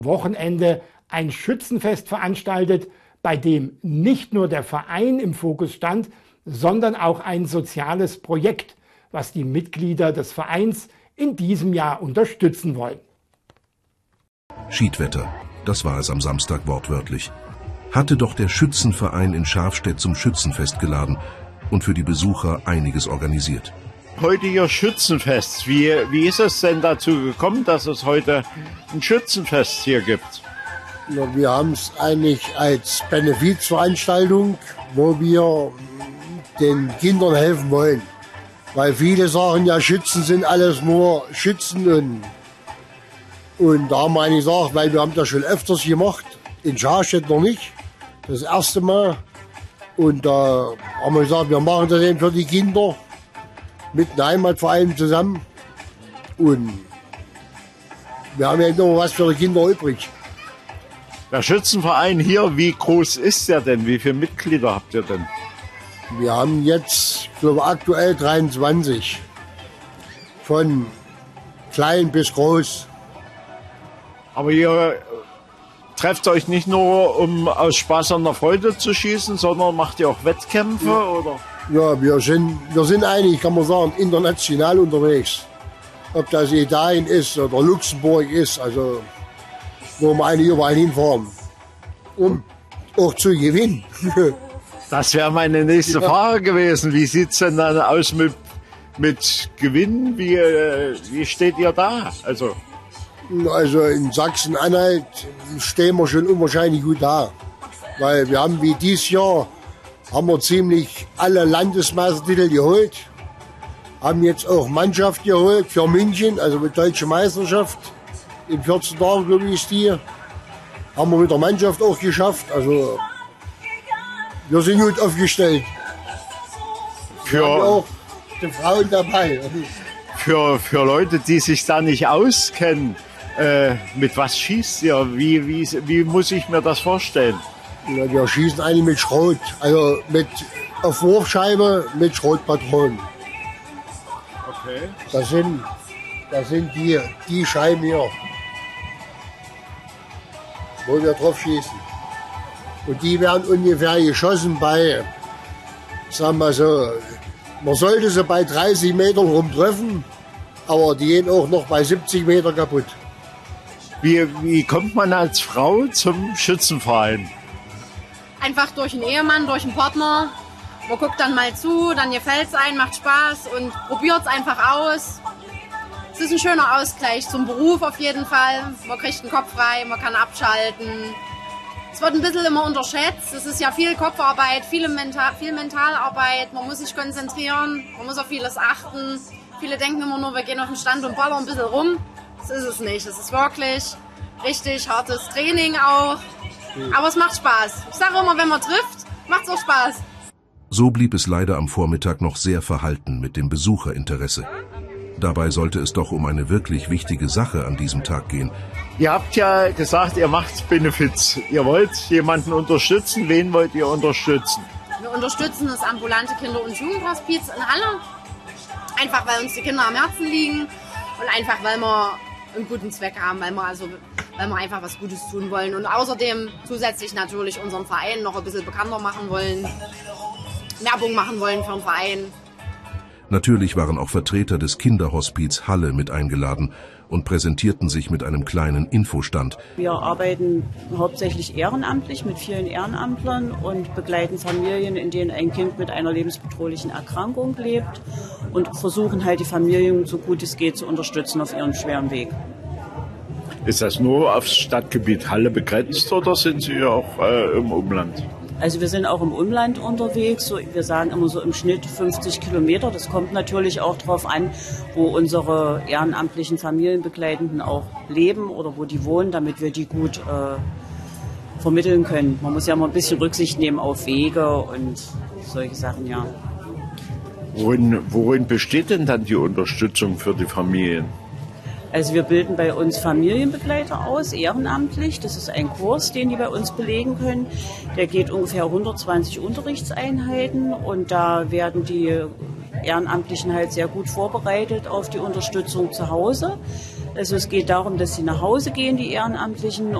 Wochenende ein Schützenfest veranstaltet, bei dem nicht nur der Verein im Fokus stand, sondern auch ein soziales Projekt, was die Mitglieder des Vereins in diesem Jahr unterstützen wollen. Schiedwetter, das war es am Samstag wortwörtlich. Hatte doch der Schützenverein in Schafstedt zum Schützenfest geladen und für die Besucher einiges organisiert. Heute hier Schützenfest. Wie ist es denn dazu gekommen, dass es heute ein Schützenfest hier gibt? Ja, wir haben es eigentlich als Benefizveranstaltung, wo wir den Kindern helfen wollen. Weil viele sagen ja, Schützen sind alles nur Schützen. Und da haben wir eigentlich gesagt, weil wir haben das schon öfters gemacht, in Schafstedt noch nicht, das erste Mal. Und da haben wir gesagt, wir machen das eben für die Kinder mit dem Heimatverein zusammen. Und wir haben ja noch was für die Kinder übrig. Der Schützenverein hier, wie groß ist der denn? Wie viele Mitglieder habt ihr denn? Wir haben jetzt, glaube ich, aktuell 23. Von klein bis groß. Aber ihr trefft euch nicht nur, um aus Spaß an der Freude zu schießen, sondern macht ihr auch Wettkämpfe, oder? Ja, wir sind eigentlich, kann man sagen, international unterwegs. Ob das Italien ist oder Luxemburg ist, also wo wir eigentlich überall hinfahren, um auch zu gewinnen. Das wäre meine nächste Frage gewesen. Wie sieht es denn dann aus mit Gewinnen? Wie steht ihr da? Also in Sachsen-Anhalt stehen wir schon unwahrscheinlich gut da. Weil wir haben wie dieses Jahr ziemlich alle Landesmeistertitel geholt. Haben jetzt auch Mannschaft geholt für München, also mit Deutsche Meisterschaft. In 14 Tagen, glaube ich, ist die. Haben wir mit der Mannschaft auch geschafft. Also wir sind gut aufgestellt. Wir haben auch die Frauen dabei. Für Leute, die sich da nicht auskennen, mit was schießt ihr? Wie muss ich mir das vorstellen? Ja, wir schießen eigentlich mit Schrot, also auf Wurfscheibe mit Schrotpatronen. Okay. Das sind die Scheiben hier, wo wir drauf schießen. Und die werden ungefähr geschossen bei, sagen wir so, man sollte sie bei 30 Metern rumtreffen, aber die gehen auch noch bei 70 Meter kaputt. Wie kommt man als Frau zum Schützenverein? Einfach durch einen Ehemann, durch einen Partner. Man guckt dann mal zu, dann gefällt es einem, macht Spaß und probiert es einfach aus. Es ist ein schöner Ausgleich zum Beruf auf jeden Fall. Man kriegt den Kopf frei, man kann abschalten. Es wird ein bisschen immer unterschätzt. Es ist ja viel Kopfarbeit, viel Mentalarbeit. Man muss sich konzentrieren, man muss auf vieles achten. Viele denken immer nur, wir gehen auf den Stand und ballern ein bisschen rum. Das ist es nicht. Es ist wirklich richtig hartes Training auch. Aber es macht Spaß. Ich sage immer, wenn man trifft, macht es auch Spaß. So blieb es leider am Vormittag noch sehr verhalten mit dem Besucherinteresse. Dabei sollte es doch um eine wirklich wichtige Sache an diesem Tag gehen. Ihr habt ja gesagt, ihr macht Benefits. Ihr wollt jemanden unterstützen. Wen wollt ihr unterstützen? Wir unterstützen das ambulante Kinder- und Jugendhospiz in Halle. Einfach, weil uns die Kinder am Herzen liegen und einfach, weil wir einen guten Zweck haben, weil wir einfach was Gutes tun wollen und außerdem zusätzlich natürlich unseren Verein noch ein bisschen bekannter machen wollen, Werbung machen wollen für den Verein. Natürlich waren auch Vertreter des Kinderhospiz Halle mit eingeladen und präsentierten sich mit einem kleinen Infostand. Wir arbeiten hauptsächlich ehrenamtlich mit vielen Ehrenamtlern und begleiten Familien, in denen ein Kind mit einer lebensbedrohlichen Erkrankung lebt und versuchen halt die Familien, so gut es geht, zu unterstützen auf ihrem schweren Weg. Ist das nur aufs Stadtgebiet Halle begrenzt oder sind Sie auch im Umland? Also wir sind auch im Umland unterwegs, so, wir sagen immer so im Schnitt 50 Kilometer. Das kommt natürlich auch darauf an, wo unsere ehrenamtlichen Familienbegleitenden auch leben oder wo die wohnen, damit wir die gut vermitteln können. Man muss ja mal ein bisschen Rücksicht nehmen auf Wege und solche Sachen, ja. Worin besteht denn dann die Unterstützung für die Familien? Also wir bilden bei uns Familienbegleiter aus, ehrenamtlich. Das ist ein Kurs, den die bei uns belegen können. Der geht ungefähr 120 Unterrichtseinheiten und da werden die Ehrenamtlichen halt sehr gut vorbereitet auf die Unterstützung zu Hause. Also es geht darum, dass sie nach Hause gehen, die Ehrenamtlichen,